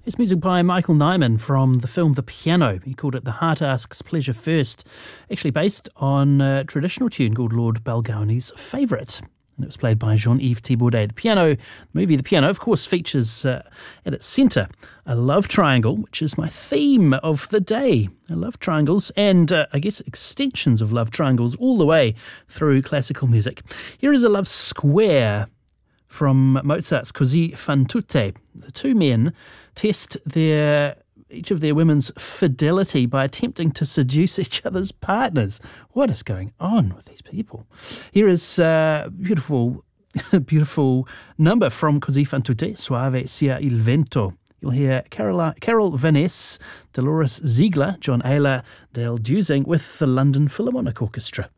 It's music by Michael Nyman from the film The Piano. He called it The Heart Asks Pleasure First, actually based on a traditional tune called Lord Balgownie's Favourite. And it was played by Jean-Yves Thibaudet. The movie The Piano, of course, features at its centre a love triangle, which is my theme of the day. Love triangles and, I guess, extensions of love triangles all the way through classical music. Here is a love square from Mozart's Così fan tutte. The two men test each of their women's fidelity by attempting to seduce each other's partners. What is going on with these people? Here is a beautiful number from Così fan tutte, Soave sia il vento. You'll hear Carol Vaness, Dolores Ziegler, John Ayler, Dale Dusing with the London Philharmonic Orchestra.